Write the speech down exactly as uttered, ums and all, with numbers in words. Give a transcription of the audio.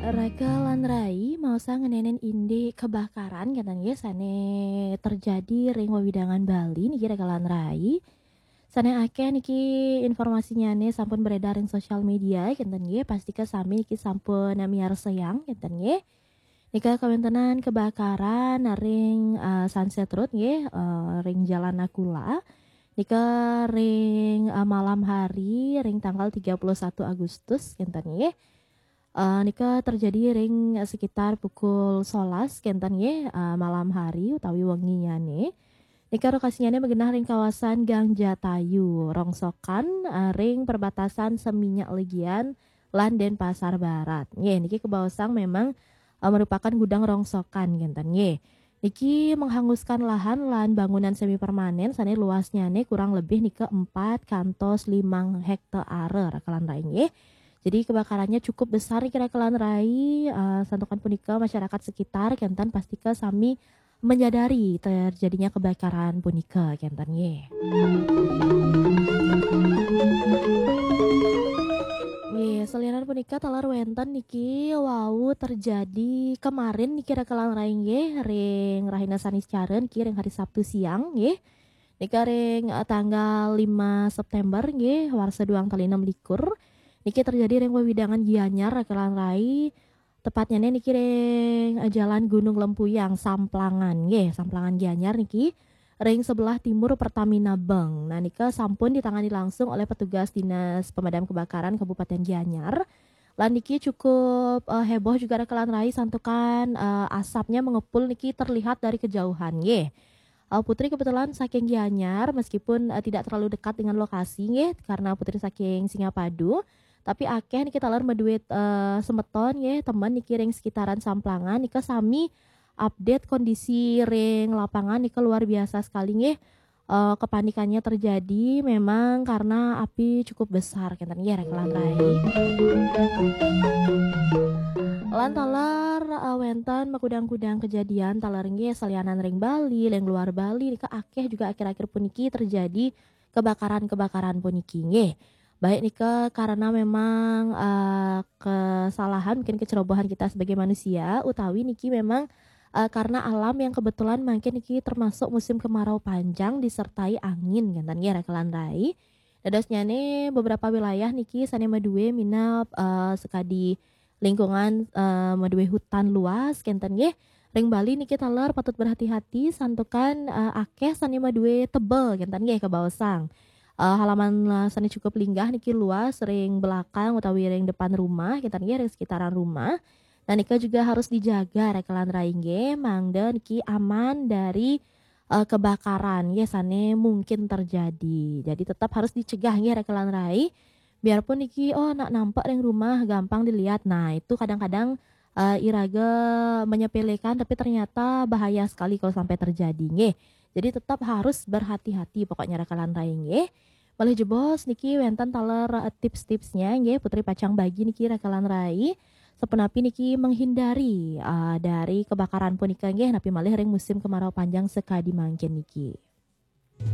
Rekalan rai mausa ngenenen inde kebakaran katanya sane terjadi ring wewidangan Bali niki rekalan rai. Sane akeh niki informasinya nih sampun beredar ring sosial media kinten nggih pastika sami iki sampun miarsa yang kinten nggih. Nika kawontenan kebakaran ring uh, Sunset Road nggih uh, ring Jalan Nakula. Nika ring uh, malam hari ring tanggal tiga puluh satu Agustus kinten nggih. Eee, nika terjadi ring eh, sekitar pukul sewelas kentan nggih, eee, malam hari utawi wenginyane. Nika lokasinyana begenah ring kawasan Gang Jatayu, rongsokan, eee, ring perbatasan Seminyak Legian lan Denpasar Barat. Nggih, niki kebaosang memang, eee, merupakan gudang rongsokan ngenten nggih. Niki menghanguskan lahan lan bangunan semi permanen sane luasnyane kurang lebih nika empat kantos limang hektaare rakalan rai nggih. Jadi kebakarannya cukup besar kira kelan rai, eee, santukan punika masyarakat sekitar kentan pastika sami menyadari terjadinya kebakaran punika kentan nggih. Nggih, salianan punika talar wenten niki wau terjadi kemarin niki rakalan rai nggih ring rahina sanis caren niki ring hari Sabtu siang nggih. Nika ring, eee, tanggal lima September nggih warsa duang tali enam likur. Niki terjadi ring wewidangan Gianyar rakalan rai, tepatnya niki ring, eee, Jalan Gunung Lempuyang Samplangan nggih, Samplangan Gianyar niki ring sebelah timur Pertamina Bank. Nah nika sampun ditangani langsung oleh petugas Dinas Pemadam Kebakaran Kabupaten Gianyar. Lan niki cukup, eee, heboh juga rakalan rai santukan, eee, asapnya mengepul niki terlihat dari kejauhan nggih. Eee, Putri kebetulan saking Gianyar meskipun, eee, tidak terlalu dekat dengan lokasi nggih, karena Putri saking Singapadu, tapi akeh niki taler menduit, eee, semeton nggih temen niki ring sekitaran Samplangan nika sami update kondisi ring lapangan nika luar biasa sekali nggih, eee, kepanikannya terjadi memang karena api cukup besar kinten nggih rek lantai. Lan talar, eee, wenten makudang-kudang kejadian talar nggih salianan ring Bali, ring luar Bali nika akeh juga akhir-akhir puniki terjadi kebakaran-kebakaran puniki nggih. Baik nika karena memang, eee, kesalahan mungkin kecerobohan kita sebagai manusia utawi niki memang, eee, karena alam yang kebetulan mangken niki termasuk musim kemarau panjang disertai angin ngenten nggih rekalan rai. Dadosnyane beberapa wilayah niki sane maduwe minap, eee, sekadi lingkungan, eee, maduwe hutan luas kenten nggih. Ring Bali niki taler patut berhati-hati santukan, eee, akeh sane maduwe tebel kenten nggih kabaosang. Eee, halaman la sane cukup linggah niki luas ring belakang utawi ring depan rumah kenten nggih ring sekitaran rumah. Nah nika juga harus dijaga rekalan rai nggih mangda niki aman dari, eee, kebakaran nggih sane mungkin terjadi. Jadi tetap harus dicegah nggih rekalan rai. Biarpun niki, oh nak nampak ring rumah gampang dilihat. Nah itu kadang-kadang, eee, iraga menyepelekan tapi ternyata bahaya sekali kalau sampai terjadi nggih. Jadi tetap harus berhati-hati pokoknya rekalan rai nggih. Malih jebos niki wenten taler, eee, tips-tipsnya nggih Putri pacang bagi niki rekalan rai, sapunapi niki menghindari, eee, dari kebakaran punika nggih napi malih ring musim kemarau panjang sekadi mangken niki.